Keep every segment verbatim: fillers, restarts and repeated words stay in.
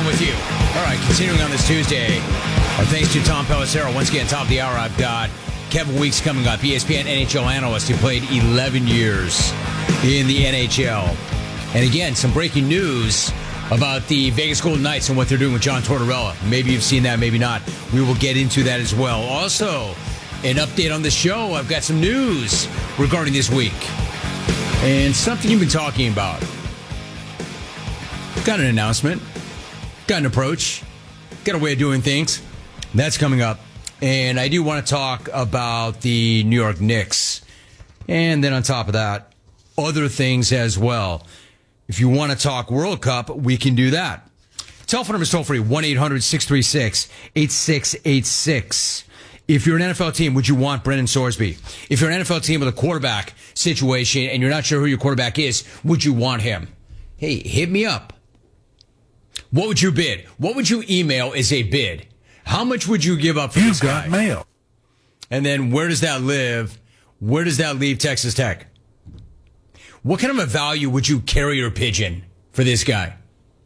Allen with you. All right, continuing on this Tuesday. Uh, thanks to Tom Pelissero. Once again, top of the hour, I've got Kevin Weeks coming up, E S P N N H L analyst who played eleven years in the N H L. And again, some breaking news about the Vegas Golden Knights and what they're doing with John Tortorella. Maybe you've seen that, maybe not. We will get into that as well. Also, an update on the show. I've got some news regarding this week. And something you've been talking about. Got an announcement. Got an approach. Got a way of doing things. That's coming up. And I do want to talk about the New York Knicks. And then on top of that, other things as well. If you want to talk World Cup, we can do that. Telephone number is toll free, one eight hundred six three six eight six eight six. If you're an N F L team, would you want Brendan Sorsby? If you're an N F L team with a quarterback situation and you're not sure who your quarterback is, would you want him? Hey, hit me up. What would you bid? What would you email as a bid? How much would you give up for this guy? You've got mail. And then where does that live? Where does that leave Texas Tech? What kind of a value would you carrier pigeon for this guy?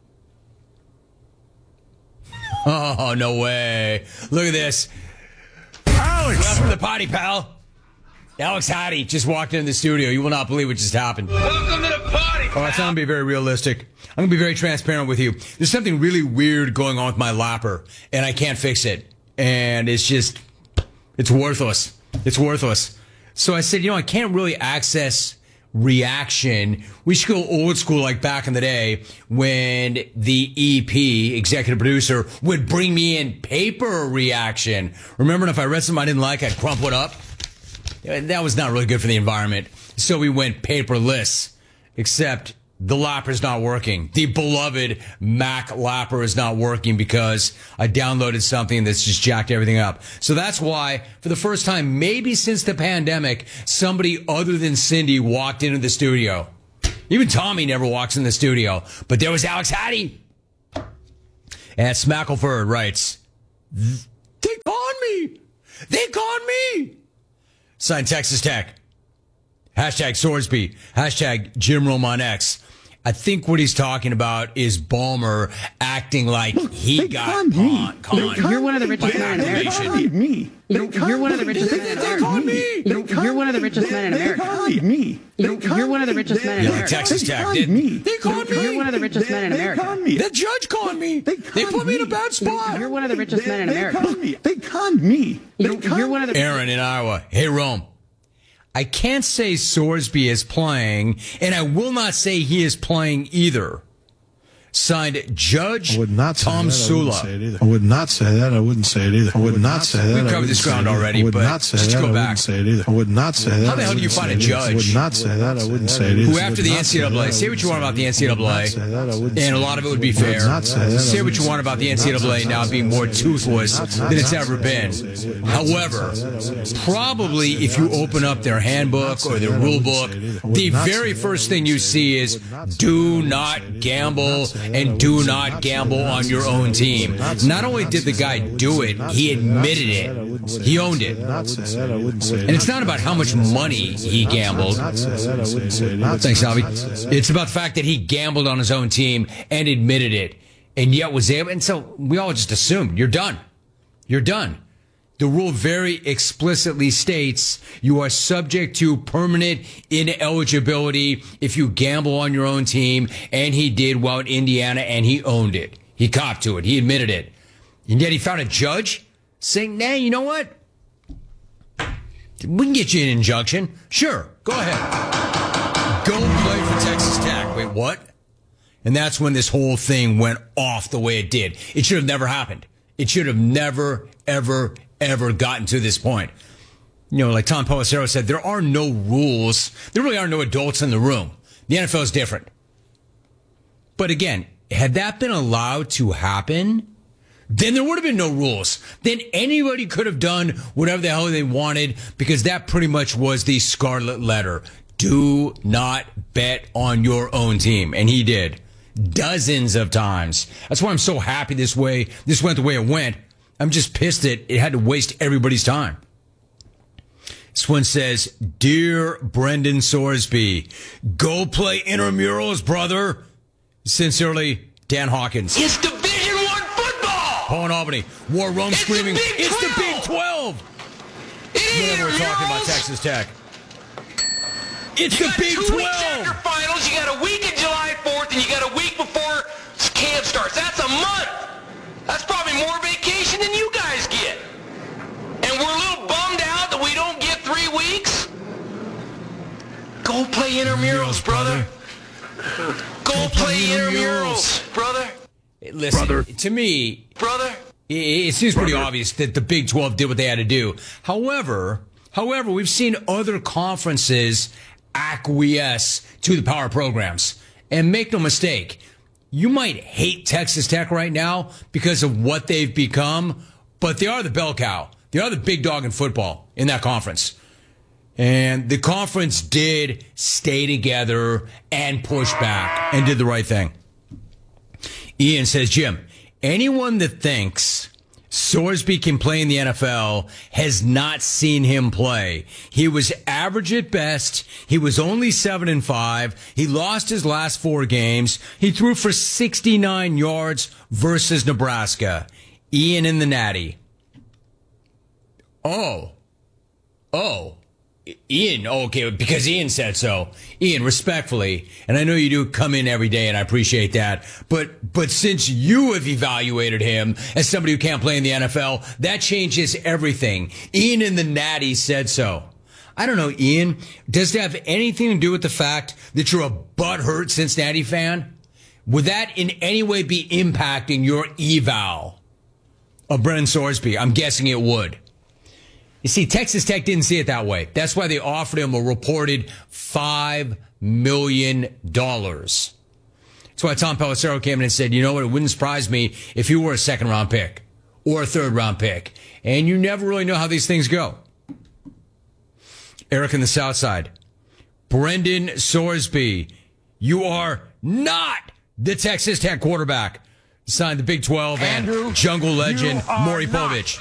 Oh, no way. Look at this. Alex! Welcome to the potty, pal. Alex Hattie just walked into the studio. You will not believe what just happened. Welcome to the party, pal. All right, so I'm going to be very realistic. I'm going to be very transparent with you. There's something really weird going on with my lapper, and I can't fix it. And it's just, it's worthless. It's worthless. So I said, you know, I can't really access reaction. We should go old school like back in the day when the E P, executive producer, would bring me in paper reaction. Remember, if I read something I didn't like, I'd crumple it up. That was not really good for the environment. So we went paperless, except the lapper is not working. The beloved Mac lapper is not working because I downloaded something that's just jacked everything up. So that's why, for the first time, maybe since the pandemic, somebody other than Cindy walked into the studio. Even Tommy never walks in the studio. But there was Alex Hattie. And Smackleford writes, they conned me. They conned me. Signed Texas Tech. Hashtag Sorsby. Hashtag Jim Roman X. I think what he's talking about is Ballmer acting like he they got conned me. con- con- You're one of the richest men in America. They conned me. You're, you're one of the richest men in America. You're, you're one of the richest men in America. They conned me. You're, you're one of the richest men in Yeah, like America. Texas They Tech conned did. me. They conned me. You're one of the richest men in They America. conned me. The judge conned me. They, They put me in a bad spot. You're one of the richest men in They America. conned me. They conned me. They You're, conned you're one of the Aaron in Iowa. Hey, Rome. I can't say Sorsby is playing, and I will not say he is playing either. Signed Judge I would not say Tom that. I wouldn't Sula. say it either. I would not say that. I wouldn't say it either. I would not say that. We've I covered wouldn't this say ground it either. already, I would but not say just that. go I back. wouldn't say it either. I would not say that. How the I hell do you wouldn't find say a it either. I judge would not say that. I wouldn't say it either. Who, after the N C double A, say what you want about the N C double A, and a lot of it would be fair. Say what you want about the N C double A now being more toothless than it's ever been. However, probably if you open up their handbook or their rule book, the very first thing you see is do not gamble and do not gamble on your own team. Not only did the guy do it, he admitted it. He owned it. And it's not about how much money he gambled. Thanks, Alvy. It's about the fact that he gambled on his own team and admitted it, and yet was able. And so we all just assumed you're done. You're done. The rule very explicitly states you are subject to permanent ineligibility if you gamble on your own team, and he did while in Indiana, and he owned it. He copped to it. He admitted it. And yet he found a judge saying, nah, you know what? We can get you an injunction. Sure, go ahead. Go play for Texas Tech. Wait, what? And that's when this whole thing went off the way it did. It should have never happened. It should have never, ever, ever gotten to this point. You know, like Tom Pelissero said, there are no rules. There really are no adults in the room. The N F L is different. But again, had that been allowed to happen, then there would have been no rules. Then anybody could have done whatever the hell they wanted, because that pretty much was the scarlet letter. Do not bet on your own team. And he did. Dozens of times. That's why I'm so happy this way. This went the way it went. I'm just pissed that it had to waste everybody's time. This one says, Dear Brendan Sorsby, go play intramurals, brother. Sincerely, Dan Hawkins. It's division Paul in Albany. War Rome It's screaming, the Big it's the Big twelve. twelve! It ain't Whenever we're talking about intramurals. Texas Tech. It's You the got Big two twelve! weeks after finals, you got a week in July fourth, and you got a week before camp starts. That's a month. That's probably more vacation than you guys get. And we're a little bummed out that we don't get three weeks. Go play intramurals, brother. Go play intramurals, brother. Listen, Brother. to me, Brother. it, it seems pretty Brother. obvious that the Big twelve did what they had to do. However, however, we've seen other conferences acquiesce to the power programs. And make no mistake, you might hate Texas Tech right now because of what they've become, but they are the bell cow. They are the big dog in football in that conference. And the conference did stay together and push back and did the right thing. Ian says, Jim, anyone that thinks Sorsby can play in the N F L has not seen him play. He was average at best. He was only seven and five. He lost his last four games. He threw for sixty-nine yards versus Nebraska. Ian in the Natty. Oh. Oh. Ian, oh, okay, because Ian said so. Ian, respectfully, and I know you do come in every day, and I appreciate that, but but since you have evaluated him as somebody who can't play in the N F L, that changes everything. Ian in the Natty said so. I don't know, Ian, does it have anything to do with the fact that you're a butthurt Cincinnati fan? Would that in any way be impacting your eval of Brennan Sorsby? I'm guessing it would. You see, Texas Tech didn't see it that way. That's why they offered him a reported five million dollars. That's why Tom Pelissero came in and said, you know what, it wouldn't surprise me if you were a second-round pick or a third-round pick. And you never really know how these things go. Eric in the South Side. Brendan Sorsby, you are not the Texas Tech quarterback. Signed the Big twelve Andrew, and jungle legend you are Maury not Povich.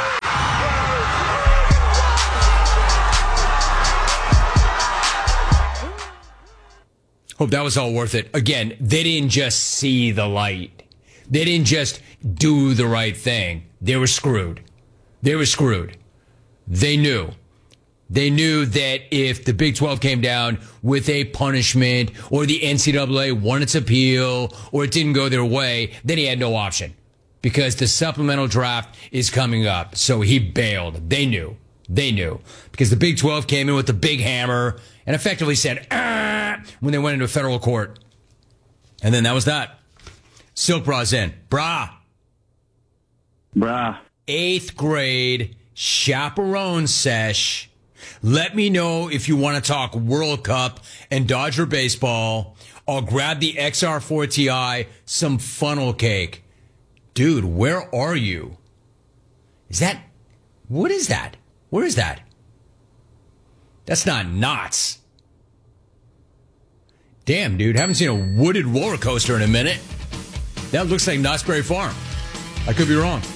Hope that was all worth it. Again, they didn't just see the light. They didn't just do the right thing. They were screwed. They were screwed. They knew. They knew that if the Big twelve came down with a punishment or the N C double A won its appeal or it didn't go their way, then he had no option because the supplemental draft is coming up. So he bailed. They knew. They knew because the Big twelve came in with the big hammer and effectively said, ah, when they went into federal court. And then that was that. Silk Bra's in. Bra. Brah. Eighth grade chaperone sesh. Let me know if you want to talk World Cup and Dodger baseball. I'll grab the X R four T I, some funnel cake. Dude, where are you? Is that, what is that? Where is that? That's not Knott's. Damn, dude, haven't seen a wooded roller coaster in a minute. That looks like Knott's Berry Farm. I could be wrong.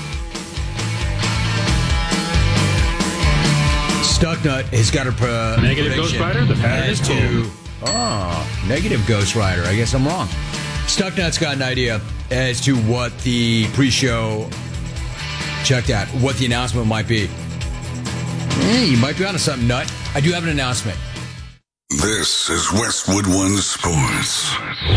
Stucknut has got a uh, Negative Ghost Rider, the pattern is to oh, negative Ghost Rider. I guess I'm wrong. Stucknut's got an idea as to what the pre-show. Check that. What the announcement might be. Eh, you might be onto something, Nut. I do have an announcement. This is Westwood One Sports.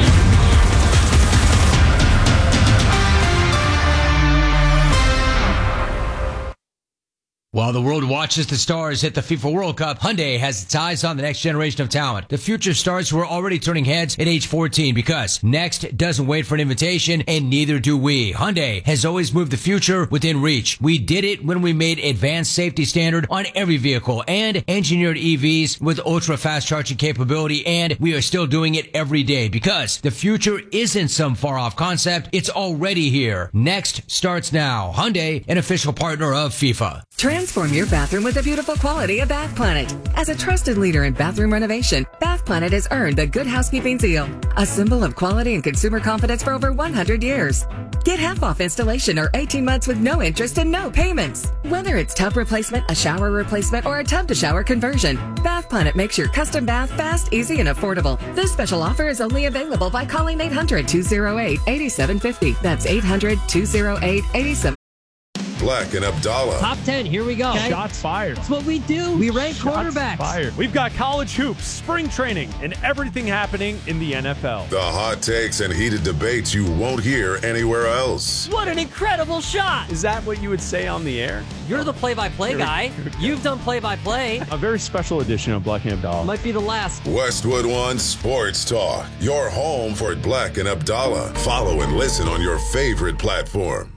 While the world watches the stars hit the FIFA World Cup, Hyundai has its eyes on the next generation of talent. The future stars who are already turning heads at age fourteen because next doesn't wait for an invitation and neither do we. Hyundai has always moved the future within reach. We did it when we made advanced safety standard on every vehicle and engineered E Vs with ultra fast charging capability, and we are still doing it every day because the future isn't some far off concept. It's already here. Next starts now. Hyundai, an official partner of FIFA. Transform your bathroom with the beautiful quality of Bath Planet. As a trusted leader in bathroom renovation, Bath Planet has earned the Good Housekeeping seal, a symbol of quality and consumer confidence for over one hundred years. Get half off installation or eighteen months with no interest and no payments. Whether it's tub replacement, a shower replacement, or a tub to shower conversion, Bath Planet makes your custom bath fast, easy, and affordable. This special offer is only available by calling eight hundred, two oh eight, eight seven five oh. That's eight hundred, two oh eight, eight seven five oh. Black and Abdallah. Top ten, here we go. Okay. Shots fired. That's what we do. We rank Shots quarterbacks. Fired. We've got college hoops, spring training, and everything happening in the N F L. The hot takes and heated debates you won't hear anywhere else. What an incredible shot. Is that what you would say on the air? You're the play-by-play guy. You've done play-by-play. A very special edition of Black and Abdallah. Might be the last. Westwood One Sports Talk. Your home for Black and Abdallah. Follow and listen on your favorite platform.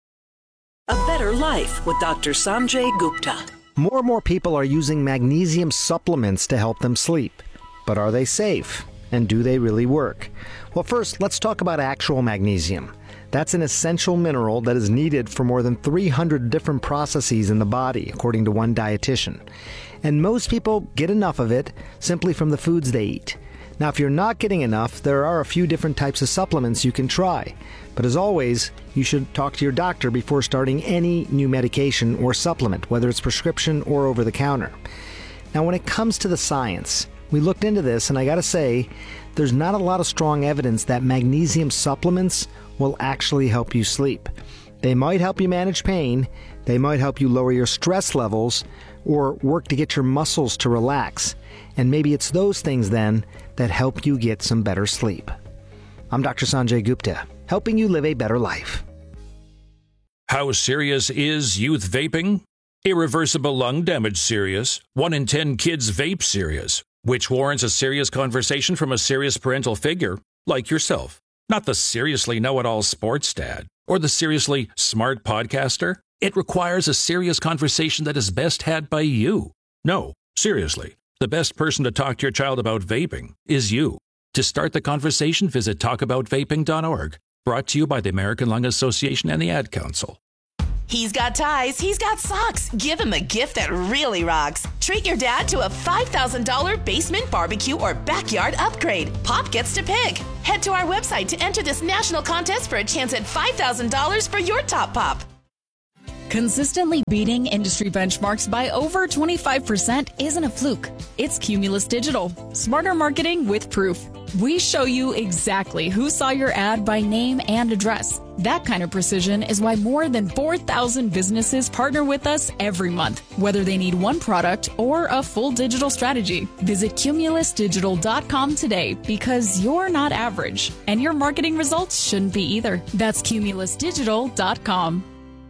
A Better Life with Doctor Sanjay Gupta. More and more people are using magnesium supplements to help them sleep. But are they safe? And do they really work? Well, first, let's talk about actual magnesium. That's an essential mineral that is needed for more than three hundred different processes in the body, according to one dietitian. And most people get enough of it simply from the foods they eat. Now, if you're not getting enough, there are a few different types of supplements you can try. But as always, you should talk to your doctor before starting any new medication or supplement, whether it's prescription or over the counter. Now, when it comes to the science, we looked into this, and I gotta say, there's not a lot of strong evidence that magnesium supplements will actually help you sleep. They might help you manage pain, they might help you lower your stress levels, or work to get your muscles to relax. And maybe it's those things then that help you get some better sleep. I'm Doctor Sanjay Gupta, helping you live a better life. How serious is youth vaping? Irreversible lung damage serious. One in ten kids vape serious, which warrants a serious conversation from a serious parental figure like yourself. Not the seriously know-it-all sports dad or the seriously smart podcaster. It requires a serious conversation that is best had by you. No, seriously, the best person to talk to your child about vaping is you. To start the conversation, visit talk about vaping dot org. Brought to you by the American Lung Association and the Ad Council. He's got ties, he's got socks. Give him a gift that really rocks. Treat your dad to a five thousand dollars basement barbecue or backyard upgrade. Pop gets to pick. Head to our website to enter this national contest for a chance at five thousand dollars for your top pop. Consistently beating industry benchmarks by over twenty-five percent isn't a fluke. It's Cumulus Digital. Smarter marketing with proof. We show you exactly who saw your ad by name and address. That kind of precision is why more than four thousand businesses partner with us every month, whether they need one product or a full digital strategy. Visit cumulus digital dot com today because you're not average, and your marketing results shouldn't be either. That's cumulus digital dot com.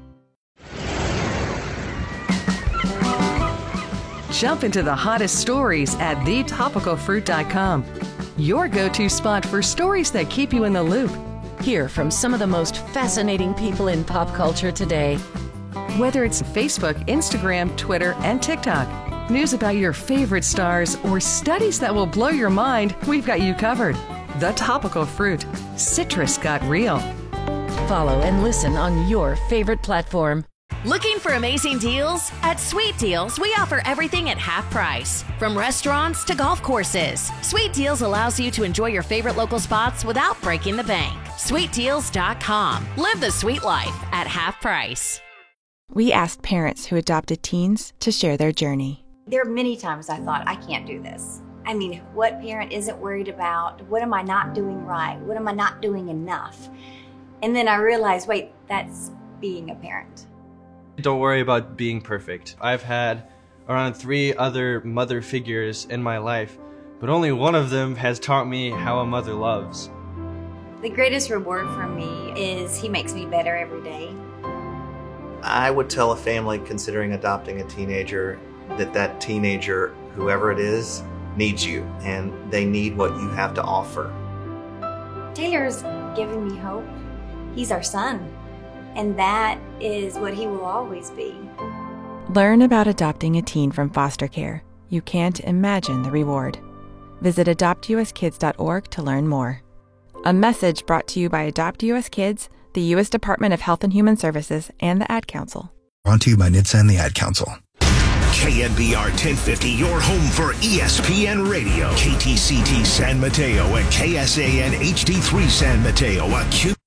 Jump into the hottest stories at the topical fruit dot com. Your go-to spot for stories that keep you in the loop. Hear from some of the most fascinating people in pop culture today. Whether it's Facebook, Instagram, Twitter, and TikTok, news about your favorite stars, or studies that will blow your mind, we've got you covered. The Topical Fruit. Citrus got real. Follow and listen on your favorite platform. Looking for amazing deals? At Sweet Deals, we offer everything at half price. From restaurants to golf courses, Sweet Deals allows you to enjoy your favorite local spots without breaking the bank. sweet deals dot com. Live the sweet life at half price. We asked parents who adopted teens to share their journey. There are many times I thought, I can't do this. I mean, what parent isn't worried about? What am I not doing right? What am I not doing enough? And then I realized, wait, that's being a parent. Don't worry about being perfect. I've had around three other mother figures in my life, but only one of them has taught me how a mother loves. The greatest reward for me is he makes me better every day. I would tell a family considering adopting a teenager that that teenager, whoever it is, needs you, and they need what you have to offer. Taylor's given me hope. He's our son. And that is what he will always be. Learn about adopting a teen from foster care. You can't imagine the reward. Visit adopt u s kids dot org to learn more. A message brought to you by Adopt U S Kids, the U S Department of Health and Human Services, and the Ad Council. Brought to you by N H T S A and the Ad Council. K N B R ten fifty, your home for E S P N Radio. K T C T San Mateo and K S A N H D three San Mateo, a Q